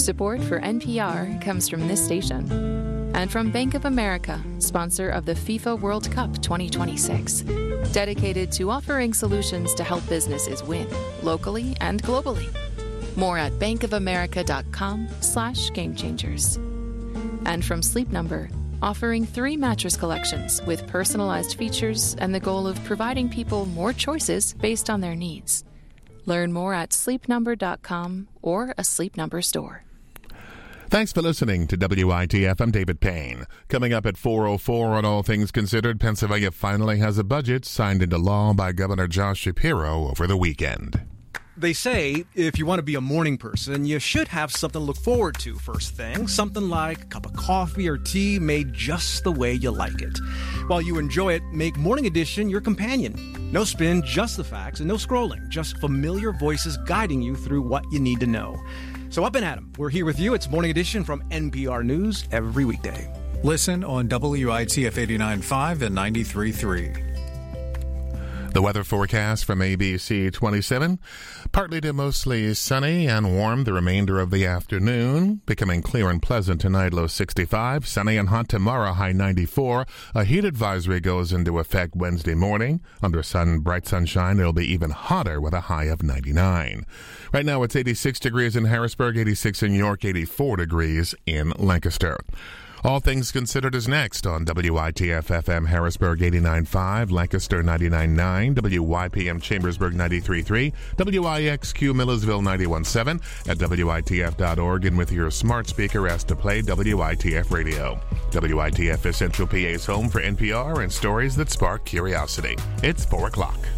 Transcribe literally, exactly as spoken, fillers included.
Support for N P R comes from this station and from Bank of America, sponsor of the FIFA World Cup twenty twenty-six, dedicated to offering solutions to help businesses win locally and globally. More at bankofamerica.com slash game changers. And from Sleep Number, offering three mattress collections with personalized features and the goal of providing people more choices based on their needs. Learn more at sleep number dot com or a Sleep Number store. Thanks for listening to W I T F. I'm David Payne. Coming up at four oh four on All Things Considered, Pennsylvania finally has a budget signed into law by Governor Josh Shapiro over the weekend. They say if you want to be a morning person, you should have something to look forward to first thing. Something like a cup of coffee or tea made just the way you like it. While you enjoy it, make Morning Edition your companion. No spin, just the facts, and no scrolling. Just familiar voices guiding you through what you need to know. So up and at 'em. We're here with you. It's Morning Edition from N P R News every weekday. Listen on W I T F eighty-nine point five and ninety-three point three. The weather forecast from A B C twenty-seven. Partly to mostly sunny and warm the remainder of the afternoon. Becoming clear and pleasant tonight, low sixty-five. Sunny and hot tomorrow, high ninety-four. A heat advisory goes into effect Wednesday morning. Under sun, bright sunshine, it'll be even hotter with a high of ninety-nine. Right now it's eighty-six degrees in Harrisburg, eighty-six in York, eighty-four degrees in Lancaster. All Things Considered is next on W I T F F M Harrisburg eighty-nine point five, Lancaster ninety-nine point nine, W Y P M Chambersburg ninety-three point three, W I X Q Millersville ninety-one point seven, at W I T F dot org, and with your smart speaker asked to play W I T F Radio. W I T F is Central P A's home for N P R and stories that spark curiosity. It's four o'clock.